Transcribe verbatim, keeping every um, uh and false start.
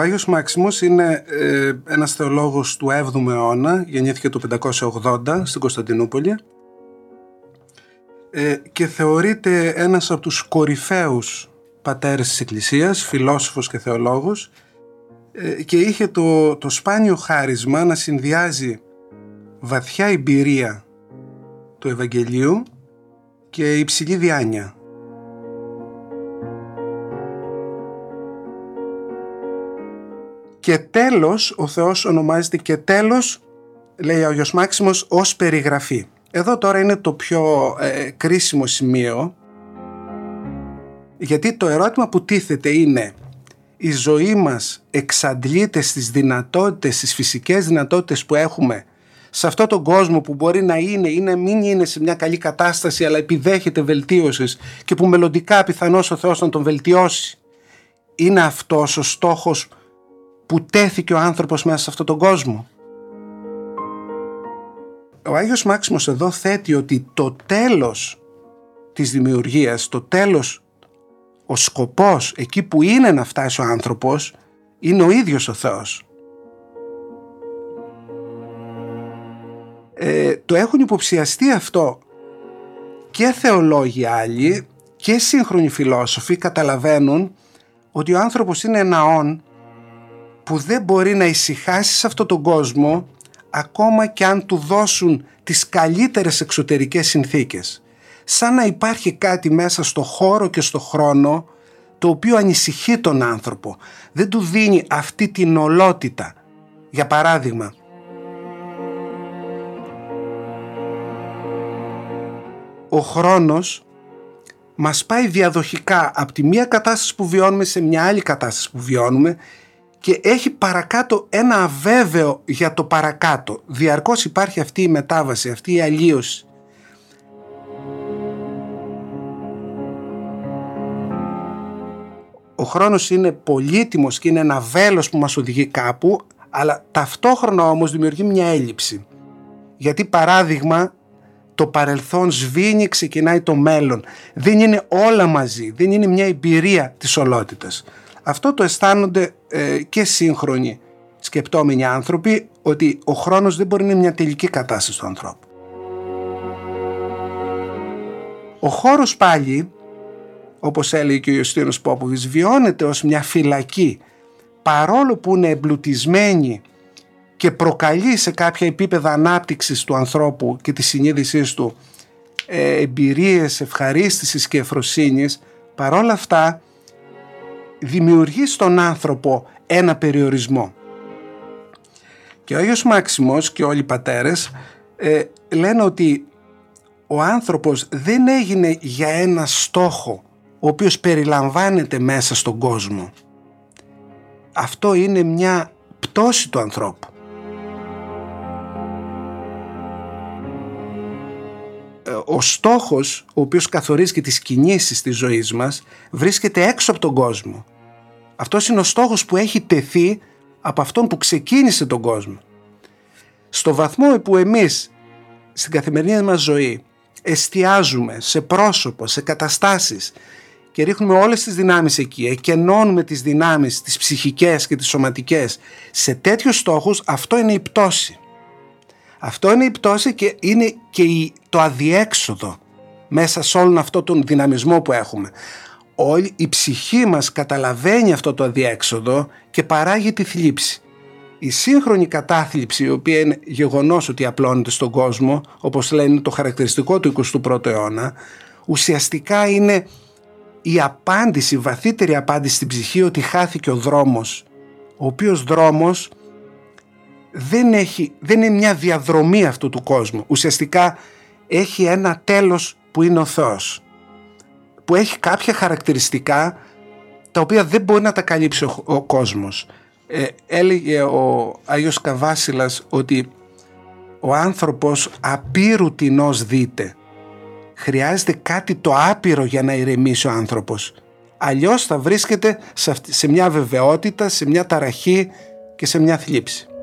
Άγιος Μάξιμος είναι ε, ένας θεολόγος του έβδομου αιώνα, γεννήθηκε το πεντακόσια ογδόντα στην Κωνσταντινούπολη ε, και θεωρείται ένας από τους κορυφαίους πατέρες της Εκκλησίας, φιλόσοφος και θεολόγος, ε, και είχε το, το σπάνιο χάρισμα να συνδυάζει βαθιά εμπειρία του Ευαγγελίου και υψηλή διάνοια. Και τέλος, ο Θεός ονομάζεται και τέλος, λέει ο Άγιος Μάξιμος, ως περιγραφή. Εδώ τώρα είναι το πιο ε, κρίσιμο σημείο, γιατί το ερώτημα που τίθεται είναι: η ζωή μας εξαντλείται στις δυνατότητες, στις φυσικές δυνατότητες που έχουμε σε αυτόν τον κόσμο που μπορεί να είναι ή να μην είναι σε μια καλή κατάσταση, αλλά επιδέχεται βελτίωσης και που μελλοντικά πιθανώς ο Θεός να τον βελτιώσει? Είναι αυτός ο στόχος που τέθηκε ο άνθρωπος μέσα σε αυτόν τον κόσμο? Ο Άγιος Μάξιμος εδώ θέτει ότι το τέλος της δημιουργίας, το τέλος, ο σκοπός, εκεί που είναι να φτάσει ο άνθρωπος, είναι ο ίδιος ο Θεός. Ε, το έχουν υποψιαστεί αυτό και θεολόγοι άλλοι και σύγχρονοι φιλόσοφοι. Καταλαβαίνουν ότι ο άνθρωπος είναι ένα όν που δεν μπορεί να ησυχάσει σε αυτόν τον κόσμο ακόμα και αν του δώσουν τις καλύτερες εξωτερικές συνθήκες. Σαν να υπάρχει κάτι μέσα στο χώρο και στο χρόνο το οποίο ανησυχεί τον άνθρωπο. Δεν του δίνει αυτή την ολότητα. Για παράδειγμα, ο χρόνος μας πάει διαδοχικά από τη μία κατάσταση που βιώνουμε σε μια άλλη κατάσταση που βιώνουμε και έχει παρακάτω ένα αβέβαιο για το παρακάτω. Διαρκώς υπάρχει αυτή η μετάβαση, αυτή η αλλίωση. Ο χρόνος είναι πολύτιμος και είναι ένα βέλος που μας οδηγεί κάπου, αλλά ταυτόχρονα όμως δημιουργεί μια έλλειψη. Γιατί, παράδειγμα, το παρελθόν σβήνει, ξεκινάει το μέλλον. Δεν είναι όλα μαζί, δεν είναι μια εμπειρία της ολότητας. Αυτό το αισθάνονται ε, και σύγχρονοι σκεπτόμενοι άνθρωποι, ότι ο χρόνος δεν μπορεί να είναι μια τελική κατάσταση του ανθρώπου. Ο χώρος πάλι, όπως έλεγε και ο Ιωστίνος Πόποβης, βιώνεται ως μια φυλακή, παρόλο που είναι εμπλουτισμένη και προκαλεί σε κάποια επίπεδα ανάπτυξης του ανθρώπου και της συνείδησής του ε, εμπειρίες ευχαρίστησης και ευφροσύνης, παρόλα αυτά δημιουργεί στον άνθρωπο ένα περιορισμό. Και ο Άγιος Μάξιμος και όλοι οι πατέρες ε, λένε ότι ο άνθρωπος δεν έγινε για ένα στόχο ο οποίος περιλαμβάνεται μέσα στον κόσμο. Αυτό είναι μια πτώση του ανθρώπου. Ο στόχος, ο οποίος καθορίζει και τις κινήσεις της ζωής μας, βρίσκεται έξω από τον κόσμο. Αυτός είναι ο στόχος που έχει τεθεί από αυτόν που ξεκίνησε τον κόσμο. Στο βαθμό που εμείς στην καθημερινή μας ζωή εστιάζουμε σε πρόσωπο, σε καταστάσεις και ρίχνουμε όλες τις δυνάμεις εκεί, εκενώνουμε τις δυνάμεις, τις ψυχικές και τις σωματικές σε τέτοιους στόχους, αυτό είναι η πτώση. Αυτό είναι η πτώση και είναι και το αδιέξοδο μέσα σε όλον αυτό τον δυναμισμό που έχουμε. Όλη η ψυχή μας καταλαβαίνει αυτό το αδιέξοδο και παράγει τη θλίψη. Η σύγχρονη κατάθλιψη, η οποία είναι γεγονός ότι απλώνεται στον κόσμο, όπως λένε το χαρακτηριστικό του εικοστού πρώτου αιώνα, ουσιαστικά είναι η απάντηση, η βαθύτερη απάντηση στην ψυχή ότι χάθηκε ο δρόμος, ο οποίος δρόμος δεν, έχει, δεν είναι μια διαδρομή αυτού του κόσμου. Ουσιαστικά έχει ένα τέλος που είναι ο Θεός, που έχει κάποια χαρακτηριστικά τα οποία δεν μπορεί να τα καλύψει ο, ο κόσμος. Ε, έλεγε ο Άγιος Καβάσιλας ότι ο άνθρωπος απείρου τινός δείται. Χρειάζεται κάτι το άπειρο για να ηρεμήσει ο άνθρωπος. Αλλιώς θα βρίσκεται σε, αυτή, σε μια βεβαιότητα, σε μια ταραχή και σε μια θλίψη.